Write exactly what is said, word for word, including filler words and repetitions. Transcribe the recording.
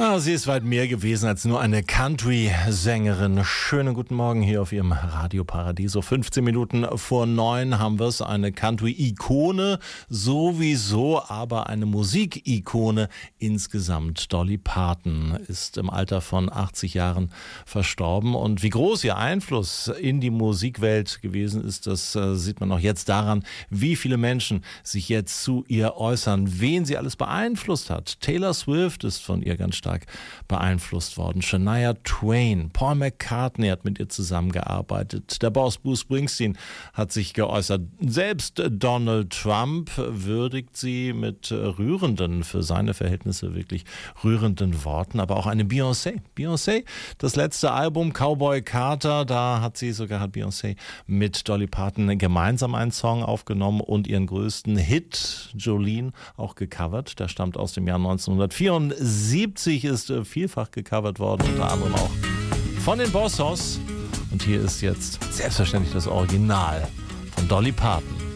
Ah, sie ist weit mehr gewesen als nur eine Country-Sängerin. Schönen guten Morgen hier auf Ihrem Radio Paradiso. fünfzehn Minuten vor neun haben wir es. Eine Country-Ikone sowieso, aber eine Musik-Ikone insgesamt. Dolly Parton ist im Alter von achtzig Jahren verstorben. Und wie groß ihr Einfluss in die Musikwelt gewesen ist, das äh, sieht man auch jetzt daran, wie viele Menschen sich jetzt zu ihr äußern, wen sie alles beeinflusst hat. Taylor Swift ist von ihr ganz stark beeinflusst worden. Shania Twain, Paul McCartney hat mit ihr zusammengearbeitet. Der Boss Bruce Springsteen hat sich geäußert. Selbst Donald Trump würdigt sie mit rührenden, für seine Verhältnisse wirklich rührenden Worten. Aber auch eine Beyoncé. Beyoncé, das letzte Album Cowboy Carter, da hat sie sogar, hat Beyoncé mit Dolly Parton gemeinsam einen Song aufgenommen und ihren größten Hit, Jolene, auch gecovert. Der stammt aus dem Jahr neunzehnhundertvierundsiebzig, ist vielfach gecovert worden, unter anderem auch von den Bossos. Und hier ist jetzt selbstverständlich das Original von Dolly Parton.